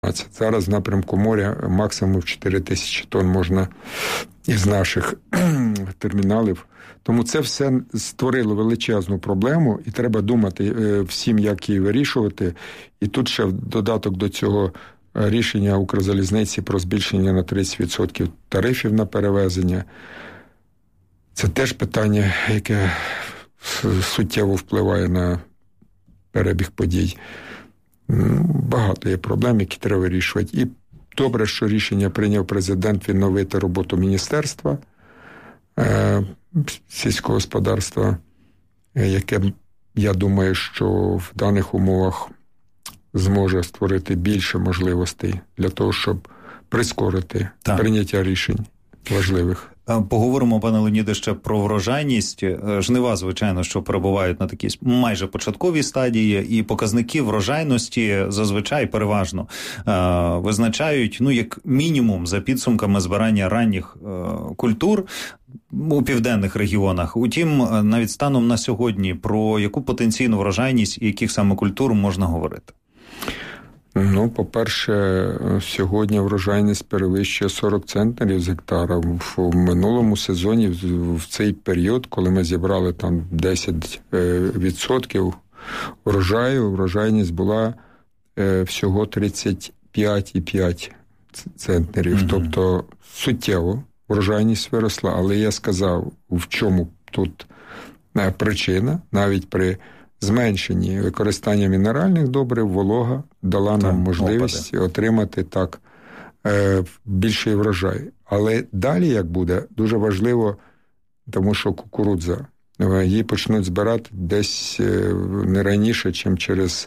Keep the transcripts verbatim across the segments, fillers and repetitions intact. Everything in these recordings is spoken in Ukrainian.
Зараз в напрямку моря максимум чотири тисячі тонн можна із наших терміналів. Тому це все створило величезну проблему, і треба думати всім, як її вирішувати. І тут ще в додаток до цього рішення Укрзалізниці про збільшення на тридцять відсотків тарифів на перевезення. Це теж питання, яке суттєво впливає на перебіг подій. Багато є проблем, які треба вирішувати. І добре, що рішення прийняв президент відновити роботу Міністерства е, сільського господарства, яке, я думаю, що в даних умовах зможе створити більше можливостей для того, щоб прискорити так. прийняття рішень важливих. Поговоримо, пане Леоніде, ще про врожайність. Жнива, звичайно, що перебувають на такій майже початковій стадії, і показники врожайності зазвичай переважно е, визначають, ну, як мінімум, за підсумками збирання ранніх е, культур у південних регіонах. Утім, навіть станом на сьогодні, про яку потенційну врожайність і яких саме культур можна говорити? Ну, по-перше, сьогодні врожайність перевищує сорок центнерів з гектара. В минулому сезоні, в цей період, коли ми зібрали там десять відсотків врожаю, врожайність була всього тридцять п'ять цілих п'ять центнерів. Mm-hmm. Тобто суттєво врожайність виросла, але я сказав, в чому тут причина, навіть при зменшенні використання мінеральних добрив, волога дала нам так, можливість опади. Отримати так е, більший врожай. Але далі, як буде, дуже важливо, тому що кукурудза, її почнуть збирати десь е, не раніше, ніж через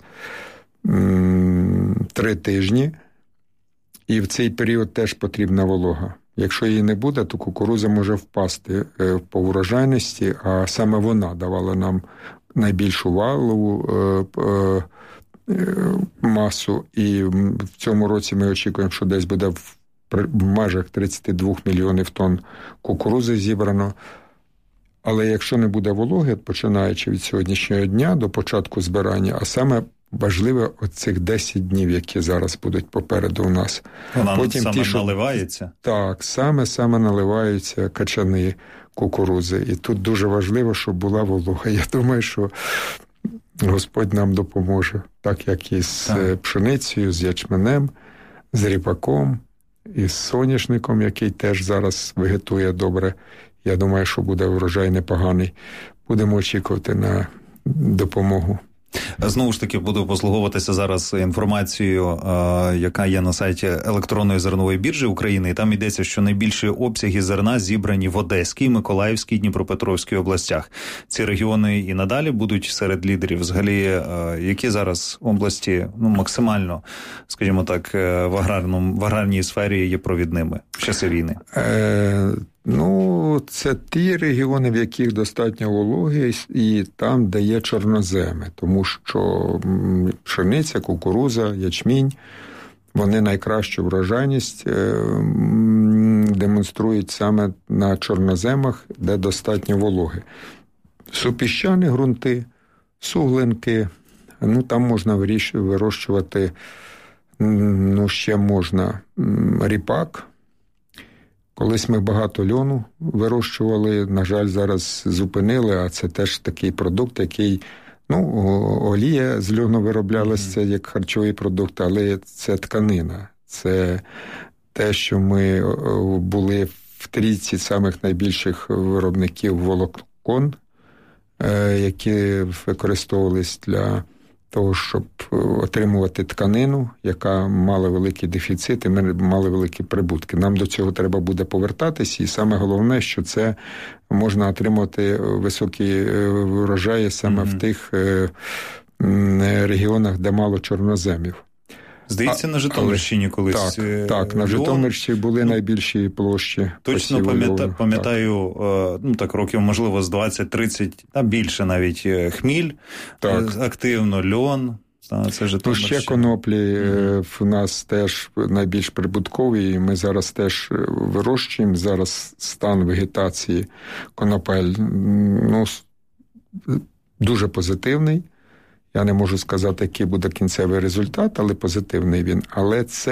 м, три тижні. І в цей період теж потрібна волога. Якщо її не буде, то кукурудза може впасти е, по врожайності, а саме вона давала нам найбільшу валову е, е, масу, і в цьому році ми очікуємо, що десь буде в, в межах тридцять два мільйонів тонн кукурудзи зібрано. Але якщо не буде вологи, починаючи від сьогоднішнього дня до початку збирання, а саме важливе оцих десять днів, які зараз будуть попереду у нас. Вона Потім саме ті, що, наливається? Так, саме-саме наливаються качани кукурудзи. І тут дуже важливо, щоб була волога. Я думаю, що Господь нам допоможе. Так, як і з так. пшеницею, з ячменем, з ріпаком, і з соняшником, який теж зараз вегетує добре. Я думаю, що буде врожай непоганий. Будемо очікувати на допомогу. Знову ж таки, буду послуговуватися зараз інформацією, е, яка є на сайті електронної зернової біржі України. І там йдеться, що найбільші обсяги зерна зібрані в Одеській, Миколаївській, Дніпропетровській областях. Ці регіони і надалі будуть серед лідерів. Взагалі, е, які зараз області ну, максимально, скажімо так, в, аграрному, в аграрній сфері є провідними в часи війни? Е, ну, це ті регіони, в яких достатньо вологи, і там, де є чорноземи. Тому що пшениця, кукурудза, ячмінь, вони найкращу врожайність демонструють саме на чорноземах, де достатньо вологи. Супіщані ґрунти, суглинки, ну там можна вирощувати, ну ще можна ріпак. Колись ми багато льону вирощували, на жаль, зараз зупинили, а це теж такий продукт, який, ну, олія з льону вироблялася mm-hmm. як харчовий продукт, але це тканина. Це те, що ми були в трійці самих найбільших виробників волокон, які використовувались для того, щоб отримувати тканину, яка мала великий дефіцит, і ми мали великі прибутки. Нам до цього треба буде повертатись, і саме головне, що це можна отримати високі врожаї саме mm-hmm. в тих регіонах, де мало чорноземів. Здається, а, на Житомирщині але, колись. Так, так, на Житомирщині були ну, найбільші площі. Точно пам'ята, пам'ятаю, так. ну так років, можливо, з двадцять-тридцять, та більше навіть хміль, так. активно льон. Та, це Житомирщина. Ну, ще коноплі mm-hmm. в нас теж найбільш прибуткові, і ми зараз теж вирощуємо. Зараз стан вегетації конопель ну, дуже позитивний. Я не можу сказати, який буде кінцевий результат, але позитивний він. Але це